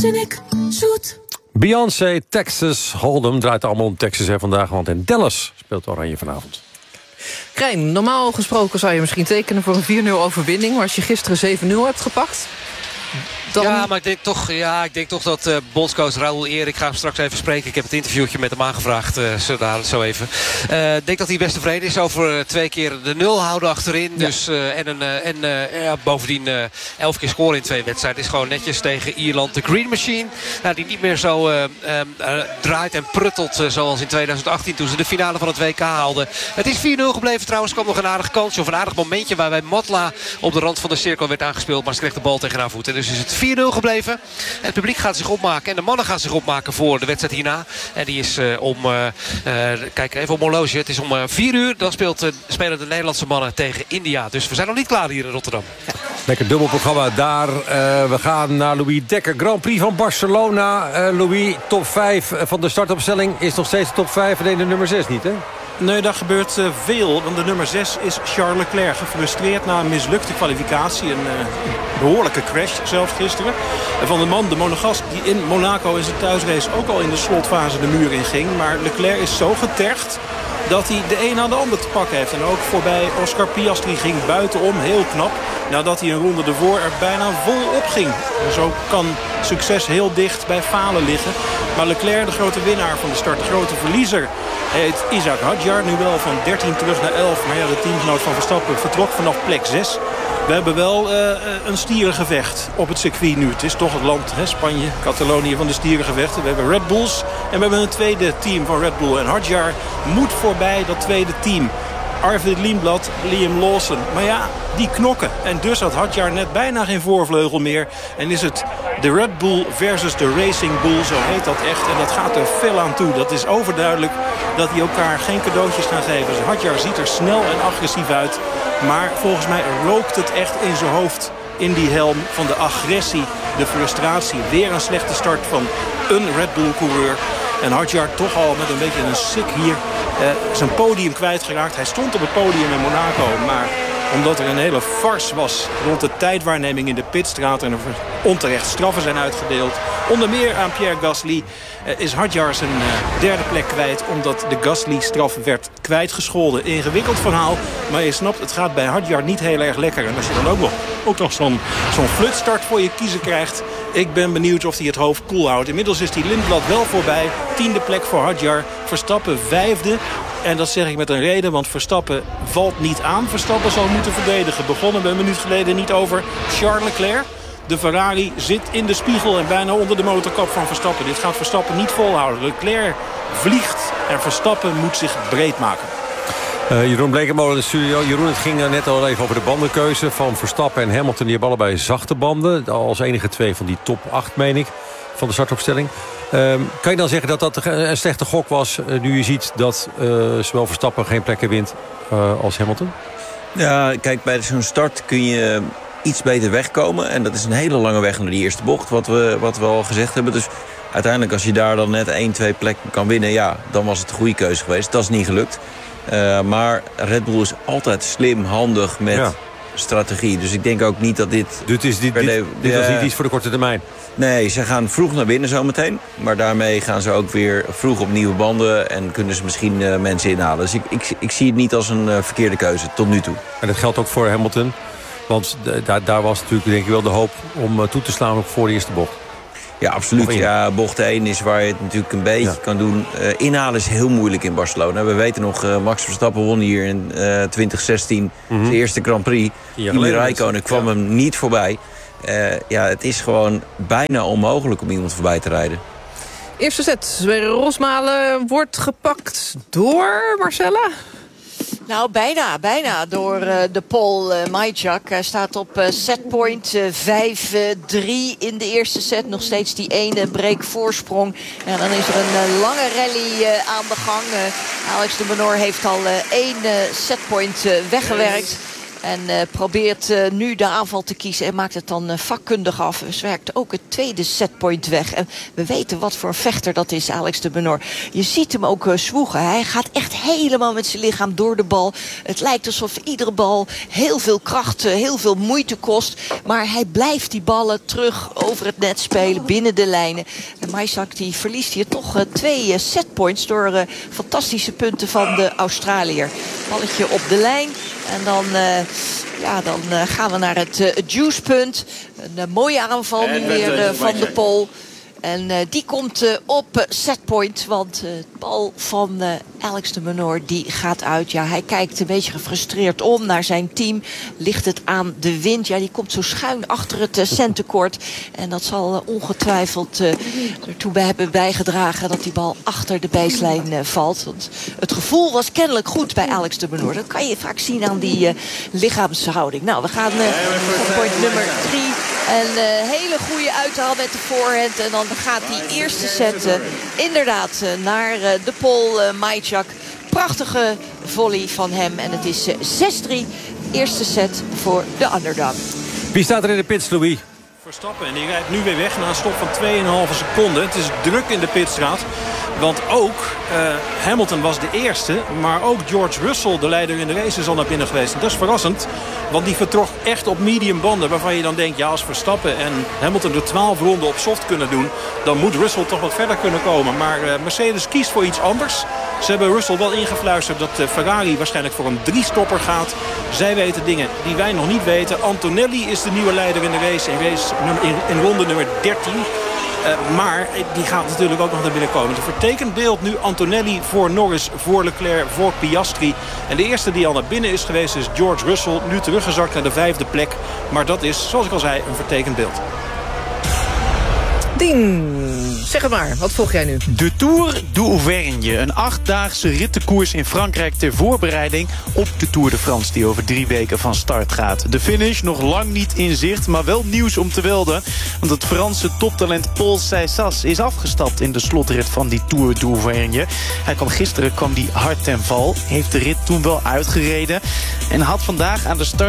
en ik zoet. Beyoncé, Texas Hold'em draait allemaal om Texas vandaag, want in Dallas speelt Oranje vanavond. Krijn, normaal gesproken zou je misschien tekenen voor een 4-0 overwinning, maar als je gisteren 7-0 hebt gepakt, dan... Ja, maar ik denk toch dat bondscoach Raúl Eer... ik ga hem straks even spreken. Ik heb het interviewtje met hem aangevraagd. Zo even. Ik denk dat hij best tevreden is over 2 keer de 0 houden achterin. Ja. Dus, bovendien 11 keer scoren in 2 wedstrijden. Is gewoon netjes tegen Ierland. De Green Machine, die niet meer zo draait en pruttelt zoals in 2018... toen ze de finale van het WK haalden. Het is 4-0 gebleven trouwens. Er kwam nog een aardig kansje of een aardig momentje... waarbij Matla op de rand van de cirkel werd aangespeeld. Maar ze kreeg de bal tegen haar voet. En dus is het 4-0 gebleven. En het publiek gaat zich opmaken. En de mannen gaan zich opmaken voor de wedstrijd hierna. En die is kijk even op mijn horloge. Het is om 4 uur. Dan spelen de Nederlandse mannen tegen India. Dus we zijn nog niet klaar hier in Rotterdam. Ja. Lekker dubbel programma daar. We gaan naar Louis Dekker. Grand Prix van Barcelona. Louis, top 5 van de startopstelling is nog steeds top 5. Alleen de nummer 6 niet, hè? Nee, daar gebeurt veel. Want de nummer 6 is Charles Leclerc. Gefrustreerd na een mislukte kwalificatie. Een behoorlijke crash zelfs gisteren. En van de man, de Monegasque, die in Monaco in zijn thuisrace ook al in de slotfase de muur in ging. Maar Leclerc is zo getergd dat hij de een aan de ander te pakken heeft. En ook voorbij Oscar Piastri ging buitenom, heel knap. Nadat hij een ronde ervoor er bijna vol op ging. En zo kan succes heel dicht bij falen liggen. Maar Leclerc, de grote winnaar van de start, de grote verliezer, heet Isaac Hadjar. Nu wel van 13 terug naar 11. Maar ja, de teamgenoot van Verstappen vertrok vanaf plek 6. We hebben wel een stierengevecht op het circuit nu. Het is toch het land, hè, Spanje, Catalonië van de stierengevechten. We hebben Red Bulls en we hebben een tweede team van Red Bull. En Hadjar moet voorbij dat tweede team. Arvid Lindblad, Liam Lawson. Maar ja, die knokken. En dus had Hadjar net bijna geen voorvleugel meer. En is het de Red Bull versus de Racing Bull, zo heet dat echt. En dat gaat er fel aan toe. Dat is overduidelijk dat die elkaar geen cadeautjes gaan geven. Dus Hadjar ziet er snel en agressief uit. Maar volgens mij rookt het echt in zijn hoofd, in die helm, van de agressie, de frustratie. Weer een slechte start van een Red Bull-coureur. En Hadjar toch al met een beetje een sik hier zijn podium kwijtgeraakt. Hij stond op het podium in Monaco, maar omdat er een hele farce was rond de tijdwaarneming in de pitstraat en er onterecht straffen zijn uitgedeeld, onder meer aan Pierre Gasly, is Hadjar zijn derde plek kwijt, omdat de Gasly-straf werd kwijtgescholden. Ingewikkeld verhaal, maar je snapt, het gaat bij Hadjar niet heel erg lekker. En als je dan ook nog zo'n flutstart voor je kiezen krijgt, ik ben benieuwd of hij het hoofd koel houdt. Inmiddels is die Lindblad wel voorbij. 10e plek voor Hadjar. Verstappen 5e. En dat zeg ik met een reden, want Verstappen valt niet aan. Verstappen zal moeten verdedigen. Begonnen we een minuut geleden niet over Charles Leclerc. De Ferrari zit in de spiegel en bijna onder de motorkap van Verstappen. Dit gaat Verstappen niet volhouden. Leclerc vliegt en Verstappen moet zich breed maken. Jeroen Blekemolen in de studio. Jeroen, het ging net al even over de bandenkeuze van Verstappen en Hamilton. Die hebben allebei zachte banden. Als enige 2 van die top 8, meen ik, van de startopstelling. Kan je dan zeggen dat dat een slechte gok was, nu je ziet dat zowel Verstappen geen plekken wint als Hamilton? Ja, kijk, bij zo'n start kun je iets beter wegkomen. En dat is een hele lange weg naar die eerste bocht, wat we al gezegd hebben. Dus uiteindelijk, als je daar dan net 1-2 plekken kan winnen, ja, dan was het een goede keuze geweest. Dat is niet gelukt. Maar Red Bull is altijd slim, handig met strategie. Dus ik denk ook niet dat dit... Dit was niet iets voor de korte termijn. Nee, ze gaan vroeg naar binnen zometeen. Maar daarmee gaan ze ook weer vroeg op nieuwe banden en kunnen ze misschien mensen inhalen. Dus ik zie het niet als een verkeerde keuze, tot nu toe. En dat geldt ook voor Hamilton. Want daar was natuurlijk denk ik wel de hoop om toe te slaan op voor de eerste bocht. Ja, absoluut. Ja, bocht 1 is waar je het natuurlijk een beetje kan doen. Inhalen is heel moeilijk in Barcelona. We weten nog, Max Verstappen won hier in 2016 zijn eerste Grand Prix. Kimi Räikkönen kwam hem niet voorbij. Het is gewoon bijna onmogelijk om iemand voorbij te rijden. Eerste set. Rosmalen wordt gepakt door Marcella. Nou, bijna door de Paul Majchak. Hij staat op setpoint 5-3 in de eerste set. Nog steeds die ene breakvoorsprong. En dan is er een lange rally aan de gang. Alex de Menor heeft al 1 setpoint weggewerkt. En probeert nu de aanval te kiezen en maakt het dan vakkundig af. Dus werkt ook het tweede setpoint weg. En we weten wat voor een vechter dat is, Alex de Minaur. Je ziet hem ook zwoegen. Hij gaat echt helemaal met zijn lichaam door de bal. Het lijkt alsof iedere bal heel veel kracht, heel veel moeite kost. Maar hij blijft die ballen terug over het net spelen, binnen de lijnen. En Majsak die verliest hier toch 2 setpoints door fantastische punten van de Australiër. Balletje op de lijn. En dan gaan we naar het juicepunt. Een mooie aanval nu weer van de Pol. En die komt op setpoint. Want de bal van Alex de Minaur die gaat uit. Ja, hij kijkt een beetje gefrustreerd om naar zijn team. Ligt het aan de wind. Ja, die komt zo schuin achter het centekort. En dat zal ongetwijfeld ertoe hebben bijgedragen dat die bal achter de baseline valt. Want het gevoel was kennelijk goed bij Alex de Minaur. Dat kan je vaak zien aan die lichaamshouding. Nou, we gaan van point nummer 3. Een hele goede uithaal met de voorhand. En dan gaat die eerste set inderdaad naar de Pol Majchak. Prachtige volley van hem. En het is 6-3. Eerste set voor de underdog. Wie staat er in de pits, Louis? Verstappen. En die rijdt nu weer weg na een stop van 2,5 seconden. Het is druk in de pitstraat. Want ook Hamilton was de eerste. Maar ook George Russell, de leider in de race, is al naar binnen geweest. En dat is verrassend. Want die vertrok echt op medium banden. Waarvan je dan denkt, ja, als Verstappen en Hamilton de 12 ronden op soft kunnen doen, dan moet Russell toch wat verder kunnen komen. Maar Mercedes kiest voor iets anders. Ze hebben Russell wel ingefluisterd dat Ferrari waarschijnlijk voor een 3-stopper gaat. Zij weten dingen die wij nog niet weten. Antonelli is de nieuwe leider in de race. In ronde nummer 13. Maar die gaat natuurlijk ook nog naar binnen komen. Het vertekent beeld nu Antonelli voor Norris, voor Leclerc, voor Piastri. En de eerste die al naar binnen is geweest is George Russell. Nu teruggezakt naar de 5e plek. Maar dat is, zoals ik al zei, een vertekend beeld. Ding! Zeg het maar, wat volg jij nu? De Tour d'Auvergne. Een 8-daagse rittenkoers in Frankrijk ter voorbereiding op de Tour de France, die over 3 weken van start gaat. De finish nog lang niet in zicht, maar wel nieuws om te melden. Want het Franse toptalent Paul Saysas is afgestapt in de slotrit van die Tour d'Auvergne. Gisteren kwam hij hard ten val, heeft de rit toen wel uitgereden en had vandaag aan de start